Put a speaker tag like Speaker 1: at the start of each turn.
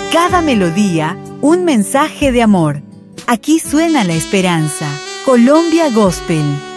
Speaker 1: Cada melodía, un mensaje de amor. Aquí suena la esperanza. Colombia Gospel.